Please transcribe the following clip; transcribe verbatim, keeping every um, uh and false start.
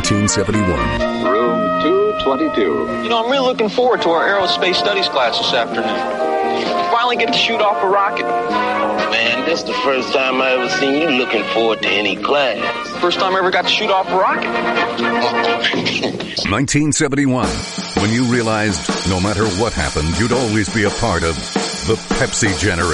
nineteen seventy-one. Room two twenty-two. You know, I'm really looking forward to our aerospace studies class this afternoon. Finally get to shoot off a rocket. Man, this is the first time I ever seen you looking forward to any class. First time I ever got to shoot off a rocket. nineteen seventy-one. When you realized no matter what happened, you'd always be a part of the Pepsi generation.